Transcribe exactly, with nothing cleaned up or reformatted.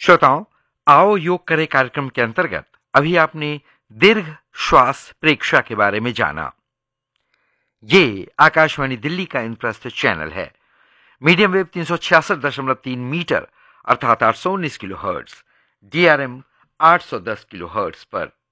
श्रोताओं, आओ योग करें कार्यक्रम के अंतर्गत अभी आपने दीर्घ श्वास प्रेक्षा के बारे में जाना। ये आकाशवाणी दिल्ली का इंद्रप्रस्थ चैनल है। मीडियम वेव तीन सौ छियासठ दशमलव तीन मीटर अर्थात आठ सौ उन्नीस किलो हर्ट्ज, डीआरएम आठ सौ दस किलो हर्ट्ज पर